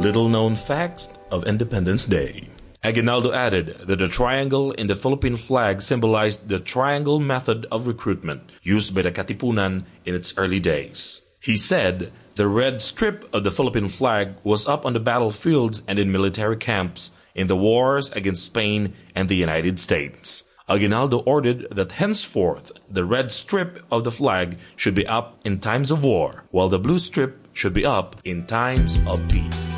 Little known facts of Independence Day. Aguinaldo added that the triangle in the Philippine flag symbolized the triangle method of recruitment used by the Katipunan in its early days. He said the red strip of the Philippine flag was up on the battlefields and in military camps in the wars against Spain and the United States. Aguinaldo ordered that henceforth the red strip of the flag should be up in times of war, while the blue strip should be up in times of peace.